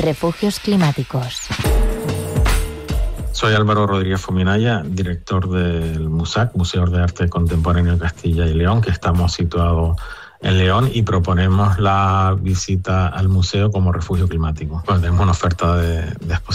Refugios climáticos. Soy Álvaro Rodríguez Fuminaya, director del MUSAC, Museo de Arte Contemporáneo de Castilla y León, que estamos situados en León, y proponemos la visita al museo como refugio climático. Pues tenemos una oferta de exposición